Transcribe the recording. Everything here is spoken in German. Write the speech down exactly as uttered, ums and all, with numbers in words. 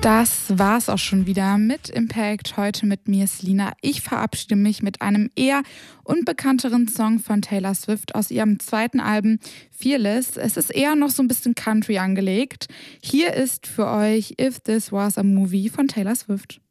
Das war's auch schon wieder mit Impact. Heute mit mir, Selina. Ich verabschiede mich mit einem eher unbekannteren Song von Taylor Swift aus ihrem zweiten Album Fearless. Es ist eher noch so ein bisschen Country angelegt. Hier ist für euch If This Was a Movie von Taylor Swift.